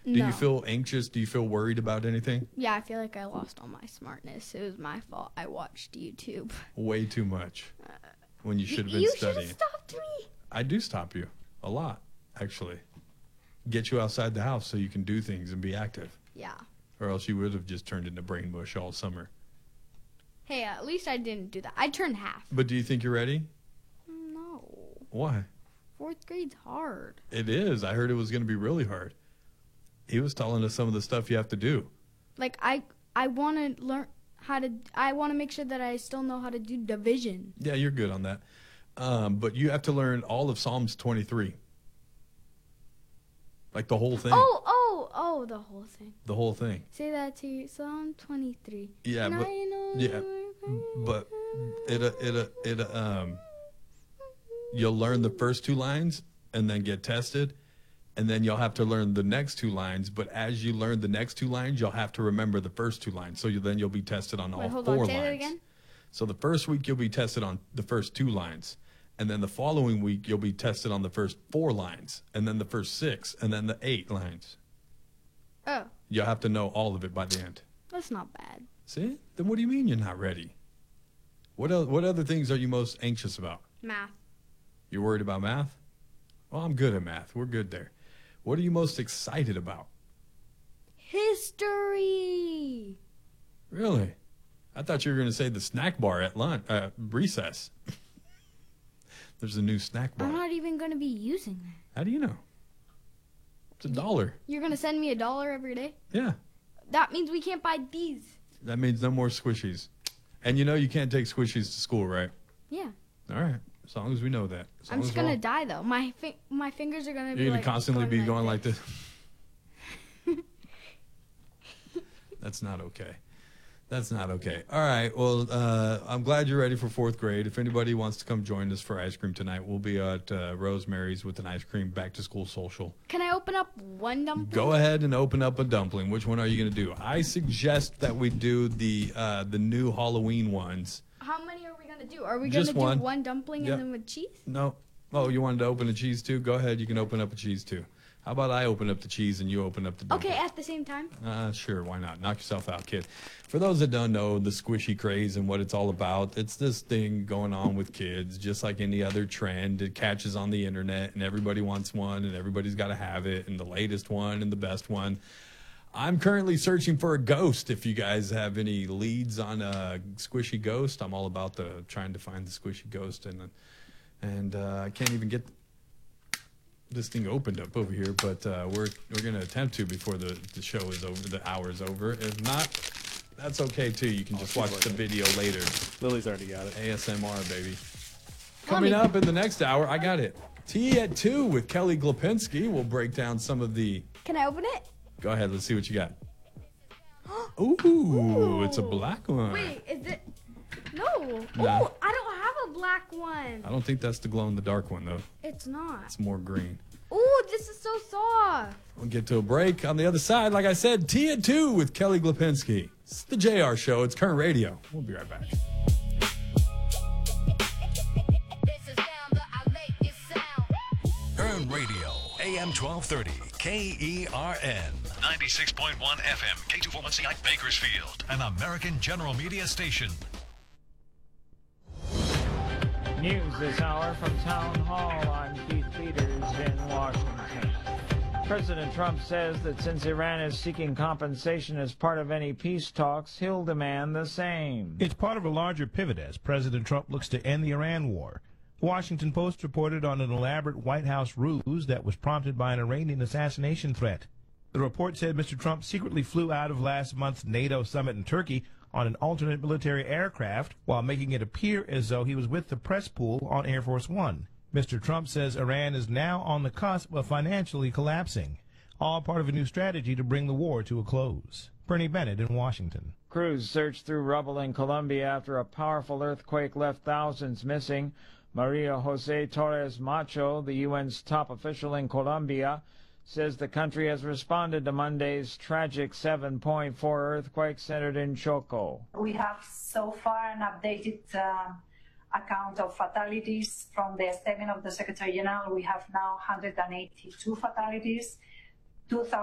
Do you feel anxious? Do you feel worried about anything? Yeah, I feel like I lost all my smartness. It was my fault. I watched YouTube. Way too much. When you should have been studying. You should have stopped me. I do stop you. A lot, actually. Get you outside the house so you can do things and be active. Yeah. Or else you would have just turned into brain mush all summer. Hey, at least I didn't do that. I turned half. But do you think you're ready? No. Why? 4th grade's hard. It is. I heard it was going to be really hard. He was telling us some of the stuff you have to do. Like, I want to learn how to... I want to make sure that I still know how to do division. Yeah, you're good on that. But you have to learn all of Psalms 23. Like the whole thing. Oh, the whole thing. The whole thing. Say that to you. Psalm 23. Yeah, but you'll learn the first 2 lines and then get tested, and then you'll have to learn the next 2 lines. But as you learn the next 2 lines, you'll have to remember the first 2 lines. So then you'll be tested on all 4 lines. Say that again. So the first week you'll be tested on the first 2 lines. And then the following week, you'll be tested on the first 4 lines, and then the first 6, and then the 8 lines. Oh. You'll have to know all of it by the end. That's not bad. See? Then what do you mean you're not ready? What other things are you most anxious about? Math. You're worried about math? Well, I'm good at math. We're good there. What are you most excited about? History. Really? I thought you were going to say the snack bar at lunch, recess. There's a new snack bar. I'm not even going to be using that. How do you know? It's $1. You're going to send me $1 every day? Yeah. That means we can't buy these. That means no more squishies. And you know you can't take squishies to school, right? Yeah. All right. As long as we know that. I'm just going to die, though. My fingers are going to be You're going to constantly be going like this. That's not okay. That's not okay. All right. Well, I'm glad you're ready for 4th grade. If anybody wants to come join us for ice cream tonight, we'll be at Rosemary's with an ice cream back-to-school social. Can I open up one dumpling? Go ahead and open up a dumpling. Which one are you going to do? I suggest that we do the new Halloween ones. How many are we going to do? Are we going to do one dumpling and then with cheese? No. Oh, you wanted to open a cheese too? Go ahead. You can open up a cheese too. How about I open up the cheese and you open up the dumpling? Okay, at the same time? Sure, why not? Knock yourself out, kid. For those that don't know the squishy craze and what it's all about, it's this thing going on with kids, just like any other trend. It catches on the internet, and everybody wants one, and everybody's got to have it, and the latest one and the best one. I'm currently searching for a ghost. If you guys have any leads on a squishy ghost, I'm all about trying to find the squishy ghost, and I can't even get this thing opened up over here, but we're going to attempt to before the show is over, the hour is over. If not, that's okay too. You can just watch the video later. Lily's already got it. ASMR, baby. Coming up in the next hour, I got it. Tea at 2 with Kelly Glapinski. We'll break down some of the... Can I open it? Go ahead, let's see what you got. Ooh, it's a black one. Wait, is it... No. Nah. Oh, I don't have a black one. I don't think that's the glow-in-the-dark one, though. It's not. It's more green. Oh, this is so soft. We'll get to a break. On the other side, like I said, Tea at 2 with Kelly Glapinski. It's the JR Show. It's Current Radio. We'll be right back. Current Radio, AM 1230, KERN. 96.1 FM, K241CI Bakersfield, an American General Media station. News this hour from Town Hall. I'm Keith Peters in Washington. President Trump says that since Iran is seeking compensation as part of any peace talks, he'll demand the same. It's part of a larger pivot as President Trump looks to end the Iran war. The Washington Post reported on an elaborate White House ruse that was prompted by an Iranian assassination threat. The report said Mr. Trump secretly flew out of last month's NATO summit in Turkey on an alternate military aircraft while making it appear as though he was with the press pool on Air Force One. Mr. Trump says Iran is now on the cusp of financially collapsing, all part of a new strategy to bring the war to a close. Bernie Bennett in Washington. Crews searched through rubble in Colombia after a powerful earthquake left thousands missing. Maria Jose Torres Macho, the UN's top official in Colombia, says the country has responded to Monday's tragic 7.4 earthquake centered in Choco. We have so far an updated account of fatalities from the statement of the Secretary General. We have now 182 fatalities,